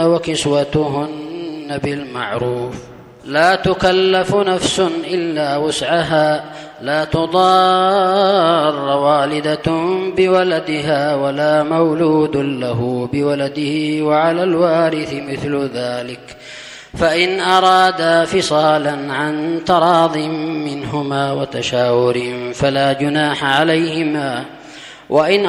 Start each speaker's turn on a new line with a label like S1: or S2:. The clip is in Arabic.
S1: وكسوتهن بالمعروف. لا تكلف نفس إلا وسعها. لا تضار والدة بولدها ولا مولود له بولده، وعلى الوارث مثل ذلك، فإن أرادا فصالا عن تراض منهما وتشاور فلا جناح عليهما، وإن